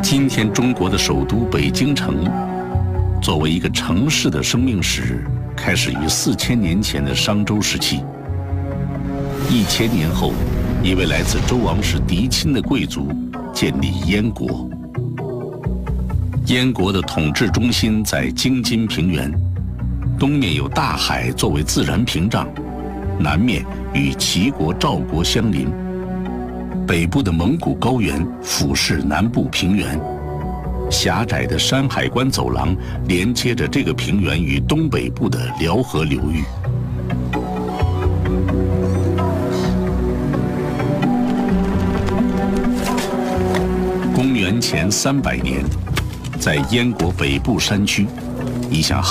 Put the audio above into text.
今天中国的首都北京城，作为一个城市的生命史，开始于4000年前的商周时期。1000年后，一位来自周王室嫡亲的贵族建立燕国。燕国的统治中心在京津平原，东面有大海作为自然屏障，南面与齐国、赵国相邻。北部的蒙古高原俯视南部平原，狭窄的山海关走廊连接着这个平原与东北部的辽河流域。公元前300年，在燕国北部山区，一项